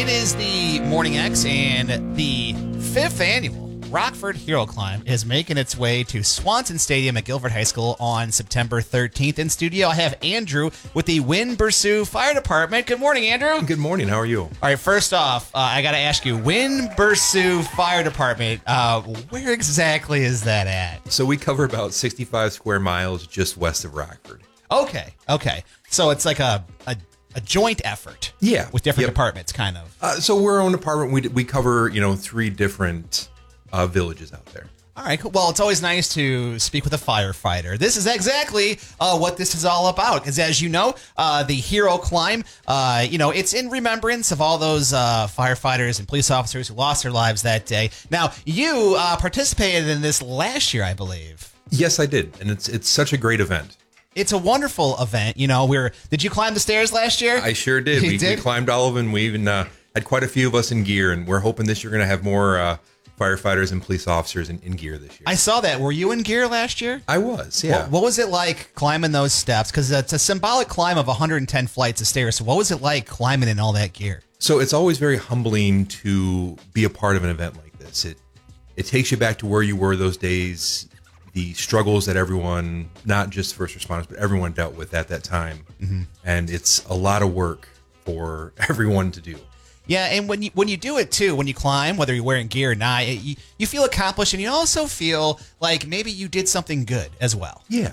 It is the Morning X, and the 5th annual Rockford Hero Climb is making its way to Swanson Stadium at Guilford High School on September 13th. In studio, I have Andrew with the Winn-Berceau Fire Department. Good morning, Andrew. Good morning. How are you? All right, first off, I got to ask you, Winn-Berceau Fire Department, where exactly is that at? So we cover about 65 square miles just west of Rockford. Okay. So it's like a joint effort. Yeah. With different departments, kind of. So we're our own department. We cover, 3 different villages out there. All right, cool. Well, it's always nice to speak with a firefighter. This is exactly what this is all about. Because as you know, the Hero Climb, it's in remembrance of all those firefighters and police officers who lost their lives that day. Now, you participated in this last year, I believe. Yes, I did. And it's such a great event. It's a wonderful event. Did you climb the stairs last year? I sure did. We climbed all of them. We even had quite a few of us in gear. And we're hoping this year we're going to have more firefighters and police officers in gear this year. I saw that. Were you in gear last year? I was, yeah. What was it like climbing those steps? Because it's a symbolic climb of 110 flights of stairs. So what was it like climbing in all that gear? So it's always very humbling to be a part of an event like this. It takes you back to where you were those days, the struggles that everyone, not just first responders, but everyone dealt with at that time. Mm-hmm. And it's a lot of work for everyone to do. Yeah, and when you do it too, when you climb, whether you're wearing gear or not, you feel accomplished, and you also feel like maybe you did something good as well. Yeah.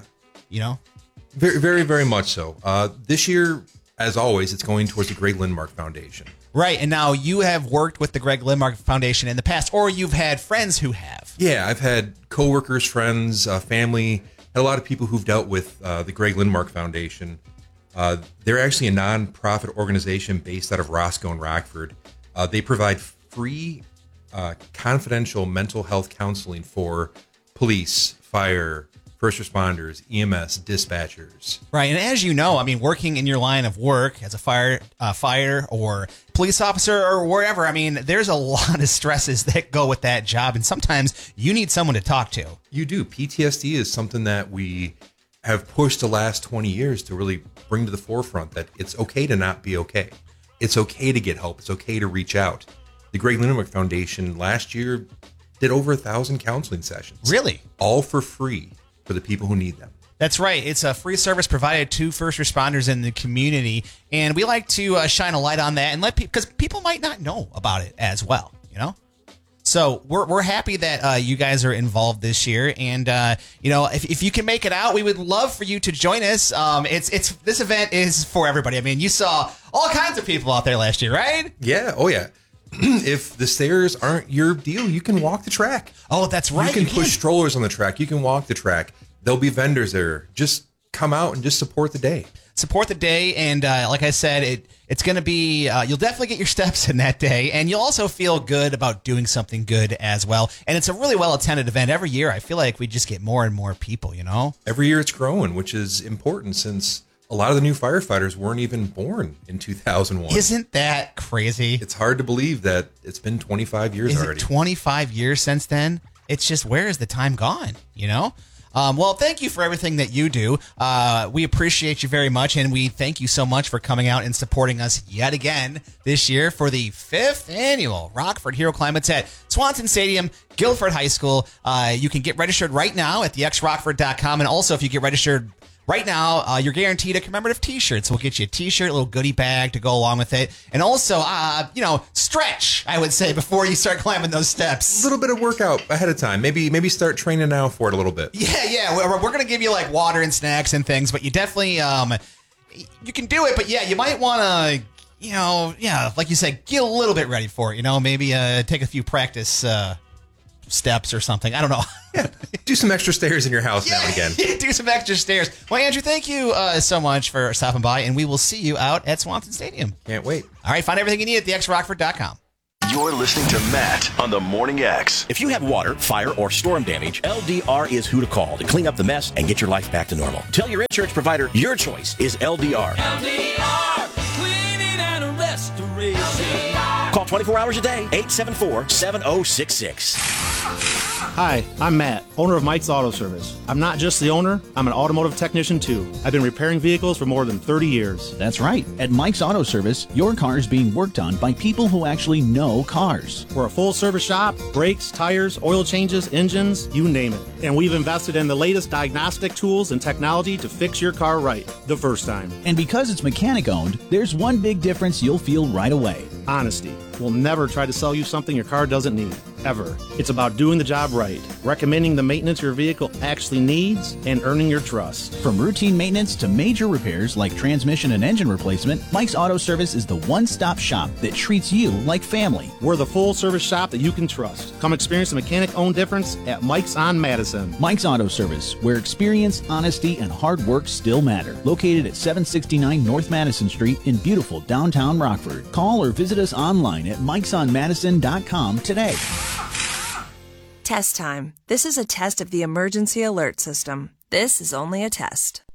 Very, very, very much so. This year, as always, it's going towards the Greg Lindmark Foundation. Right, and now you have worked with the Greg Lindmark Foundation in the past, or you've had friends who have. Yeah, I've had coworkers, friends, family, had a lot of people who've dealt with the Greg Lindmark Foundation. They're actually a non-profit organization based out of Roscoe and Rockford. They provide free, confidential mental health counseling for police, fire, first responders, EMS, dispatchers. Right, and as you know, working in your line of work as a fighter or police officer or wherever, there's a lot of stresses that go with that job, and sometimes you need someone to talk to. You do. PTSD is something that we have pushed the last 20 years to really bring to the forefront that it's okay to not be okay. It's okay to get help. It's okay to reach out. The Greg Lindmark Foundation last year did over 1,000 counseling sessions. Really? All for free for the people who need them. That's right. It's a free service provided to first responders in the community, and we like to shine a light on that and let people, because people might not know about it as well, So we're happy that you guys are involved this year, and if you can make it out, we would love for you to join us. This event is for everybody. You saw all kinds of people out there last year, right? Yeah. Oh yeah. If the stairs aren't your deal, you can walk the track. Oh, that's right. You can push strollers on the track. You can walk the track. There'll be vendors there. Just come out and just support the day. Support the day, and like I said, it's going to be, you'll definitely get your steps in that day, and you'll also feel good about doing something good as well. And it's a really well-attended event. Every year, I feel like we just get more and more people, Every year it's growing, which is important since a lot of the new firefighters weren't even born in 2001. Isn't that crazy? It's hard to believe that it's been 25 years already. Is it 25 years since then? It's just, where is the time gone, Well, thank you for everything that you do. We appreciate you very much, and we thank you so much for coming out and supporting us yet again this year for the 5th annual Rockford Hero Climb. It's at Swanson Stadium, Guilford High School. You can get registered right now at thexrockford.com, and also if you get registered right now, you're guaranteed a commemorative T-shirt. So we'll get you a T-shirt, a little goodie bag to go along with it. And also, stretch, I would say, before you start climbing those steps. A little bit of workout ahead of time. Maybe start training now for it a little bit. Yeah. We're going to give you, water and snacks and things, but you definitely, you can do it. But, yeah, you might want to, like you said, get a little bit ready for it. Maybe take a few practice steps or something. I don't know. Yeah, do some extra stairs in your house now and again. Do some extra stairs. Well, Andrew, thank you so much for stopping by, and we will see you out at Swanson Stadium. Can't wait. All right, find everything you need at thexrockford.com. You're listening to Matt on the Morning X. If you have water, fire, or storm damage, LDR is who to call to clean up the mess and get your life back to normal. Tell your insurance provider your choice is LDR. LDR, cleaning and restoration. Call 24 hours a day, 874-7066. Hi, I'm Matt, owner of Mike's Auto Service. I'm not just the owner, I'm an automotive technician too. I've been repairing vehicles for more than 30 years. That's right. At Mike's Auto Service, your car is being worked on by people who actually know cars. We're a full service shop, brakes, tires, oil changes, engines, you name it. And we've invested in the latest diagnostic tools and technology to fix your car right the first time. And because it's mechanic owned, there's one big difference you'll feel right away. Honesty. We'll never try to sell you something your car doesn't need, ever. It's about doing the job right, recommending the maintenance your vehicle actually needs, and earning your trust. From routine maintenance to major repairs like transmission and engine replacement, Mike's Auto Service is the one-stop shop that treats you like family. We're the full-service shop that you can trust. Come experience the mechanic-owned difference at Mike's on Madison. Mike's Auto Service, where experience, honesty, and hard work still matter. Located at 769 North Madison Street in beautiful downtown Rockford. Call or visit us online at mikesonmadison.com today. Test time. This is a test of the emergency alert system. This is only a test.